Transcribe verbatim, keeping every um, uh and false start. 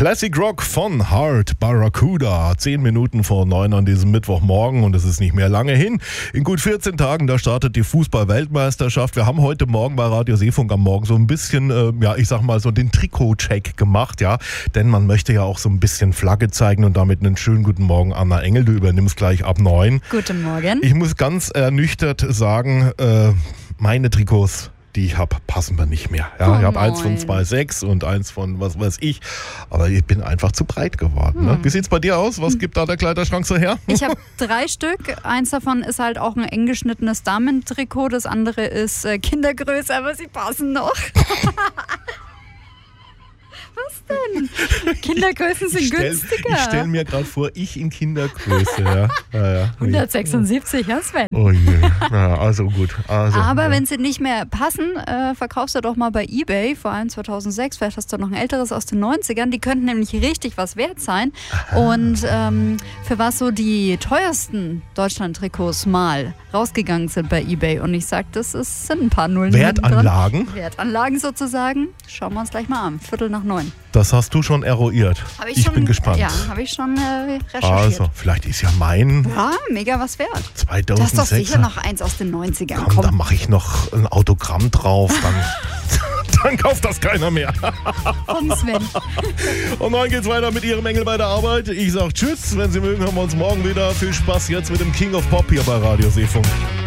Classic Rock von Heart Barracuda. Zehn Minuten vor neun an diesem Mittwochmorgen und es ist nicht mehr lange hin. In gut vierzehn Tagen, da startet die Fußball-Weltmeisterschaft. Wir haben heute Morgen bei Radio Seefunk am Morgen so ein bisschen, äh, ja, ich sag mal so den Trikot-Check gemacht, ja. Denn man möchte ja auch so ein bisschen Flagge zeigen und damit einen schönen guten Morgen, Anna Engel. Du übernimmst gleich ab neun. Guten Morgen. Ich muss ganz ernüchtert sagen, äh, meine Trikots, die ich habe, passen mir nicht mehr. Ja, oh ich habe eins von nein. zwei Komma sechs und eins von was weiß ich. Aber ich bin einfach zu breit geworden. Hm. Ne? Wie sieht's bei dir aus? Was gibt da der Kleiderschrank so her? Ich habe drei Stück. Eins davon ist halt auch ein eng geschnittenes Damentrikot. Das andere ist äh, Kindergröße, aber sie passen noch. Was denn? Kindergrößen sind Ich stell, günstiger. Ich stelle mir gerade vor, ich in Kindergröße. Ja. Ja, ja. hundertsechsundsiebzig, ja Sven. Oh je. Ja, also gut. Also, Aber ja. wenn sie nicht mehr passen, äh, verkaufst du doch mal bei eBay, vor allem zweitausendsechs, vielleicht hast du noch ein älteres aus den neunzigern, die könnten nämlich richtig was wert sein. Und ähm, für was so die teuersten Deutschland-Trikots mal rausgegangen sind bei eBay. Und ich sag, das ist, sind ein paar Nullen. Wertanlagen? Drin. Wertanlagen sozusagen. Schauen wir uns gleich mal an. Viertel nach neun. Das hast du schon eruiert. Hab ich ich schon, bin gespannt. Ja, habe ich schon äh, recherchiert. Also, vielleicht ist ja mein Ja, mega was wert. Du hast doch zweitausendsechs. sicher noch eins aus den neunzigern. Komm, Komm. da mache ich noch ein Autogramm drauf. Dann, dann kauft das keiner mehr. Komm, Sven. Und dann geht's weiter mit Ihrem Engel bei der Arbeit. Ich sag Tschüss. Wenn Sie mögen, hören wir uns morgen wieder. Viel Spaß jetzt mit dem King of Pop hier bei Radio Seefunk.